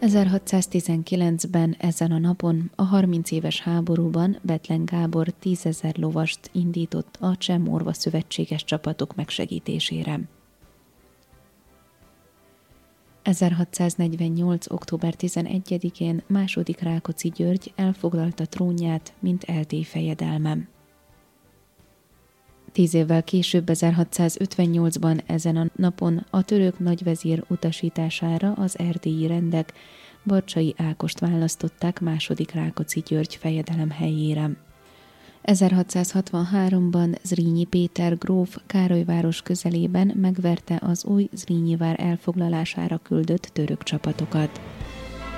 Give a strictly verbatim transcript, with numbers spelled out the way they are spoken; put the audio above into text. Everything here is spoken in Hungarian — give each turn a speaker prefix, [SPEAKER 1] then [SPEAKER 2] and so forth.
[SPEAKER 1] ezerhatszáztizenkilencben ezen a napon a harminc éves háborúban Bethlen Gábor tízezer lovast indított a Cseh-Morva szövetséges csapatok megsegítésére. ezerhatszáznegyvennyolc. október tizenegyedikén második Rákóczi György elfoglalta trónját, mint erdélyi fejedelme. Tíz évvel később, ezerhatszázötvennyolcban ezen a napon a török nagyvezír utasítására az erdélyi rendek Barcsay Ágost választották második Rákóczi György fejedelem helyére. ezerhatszázhatvanháromban Zrínyi Péter gróf Károlyváros közelében megverte az új Zrínyi vár elfoglalására küldött török csapatokat.